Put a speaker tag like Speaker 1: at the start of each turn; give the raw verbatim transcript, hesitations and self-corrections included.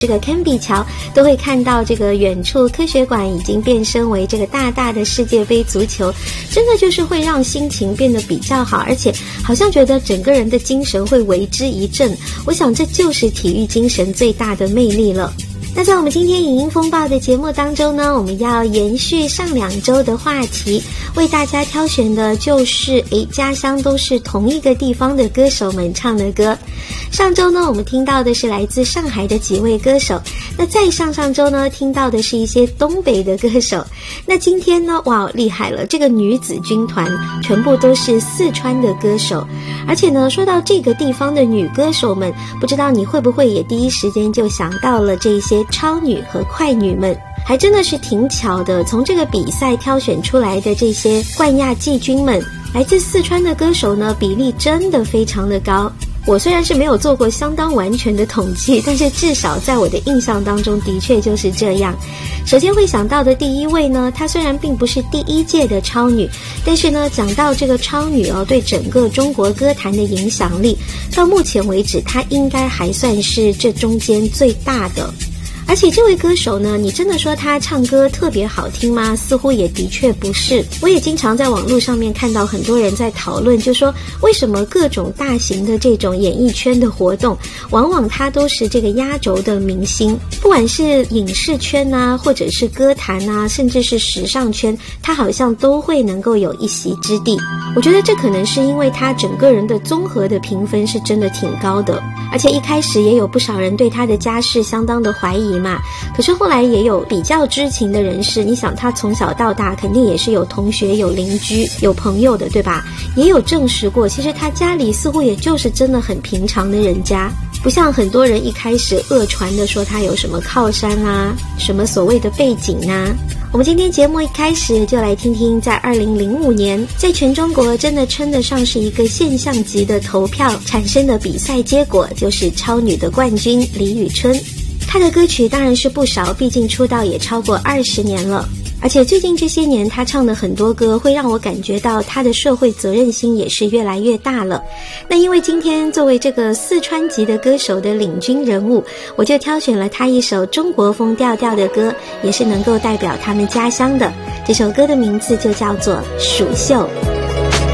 Speaker 1: 这个坎比桥，都会看到这个远处科学馆已经变身为这个大大的世界杯足球，真的就是会让心情变得比较好，而且好像觉得整个人的精神会为之一振。我想这就是体育精神最大的魅力了。那在我们今天影音风暴的节目当中呢，我们要延续上两周的话题，为大家挑选的就是诶，家乡都是同一个地方的歌手们唱的歌。上周呢，我们听到的是来自上海的几位歌手，那再上上周呢，听到的是一些东北的歌手。那今天呢，哇，厉害了，这个女子军团全部都是四川的歌手。而且呢，说到这个地方的女歌手们，不知道你会不会也第一时间就想到了这些超女和快女们，还真的是挺巧的。从这个比赛挑选出来的这些冠亚季军们，来自四川的歌手呢，比例真的非常的高。我虽然是没有做过相当完全的统计，但是至少在我的印象当中的确就是这样。首先会想到的第一位呢，她虽然并不是第一届的超女，但是呢，讲到这个超女哦，对整个中国歌坛的影响力，到目前为止她应该还算是这中间最大的。而且这位歌手呢，你真的说他唱歌特别好听吗？似乎也的确不是。我也经常在网络上面看到很多人在讨论，就说为什么各种大型的这种演艺圈的活动，往往他都是这个压轴的明星，不管是影视圈啊，或者是歌坛啊，甚至是时尚圈，他好像都会能够有一席之地。我觉得这可能是因为他整个人的综合的评分是真的挺高的，而且一开始也有不少人对他的家世相当的怀疑嘛，可是后来也有比较知情的人士，你想他从小到大肯定也是有同学有邻居有朋友的，对吧？也有证实过，其实他家里似乎也就是真的很平常的人家，不像很多人一开始恶传的说他有什么靠山啊，什么所谓的背景啊。我们今天节目一开始就来听听，在二零零五年，在全中国真的称得上是一个现象级的投票产生的比赛结果，就是超女的冠军李宇春。她的歌曲当然是不少，毕竟出道也超过二十年了。而且最近这些年他唱的很多歌会让我感觉到他的社会责任心也是越来越大了。那因为今天作为这个四川籍的歌手的领军人物，我就挑选了他一首中国风调调的歌，也是能够代表他们家乡的。这首歌的名字就叫做《蜀绣》。